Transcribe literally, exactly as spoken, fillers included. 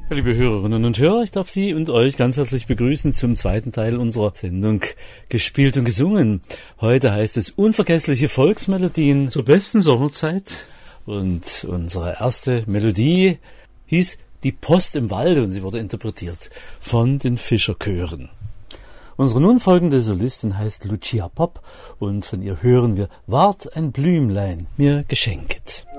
Ja, liebe Hörerinnen und Hörer, ich darf Sie und euch ganz herzlich begrüßen zum zweiten Teil unserer Sendung Gespielt und Gesungen. Heute heißt es unvergessliche Volksmelodien zur besten Sommerzeit. Und unsere erste Melodie hieß Die Post im Walde und sie wurde interpretiert von den Fischerchören. Unsere nun folgende Solistin heißt Lucia Popp und von ihr hören wir Ward ein Blümlein mir geschenket.